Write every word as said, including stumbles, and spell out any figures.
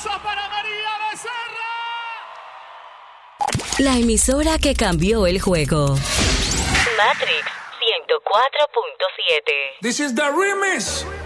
aplauso para María Becerra. La emisora que cambió el juego. Matrix ciento cuatro punto siete. This is the remix.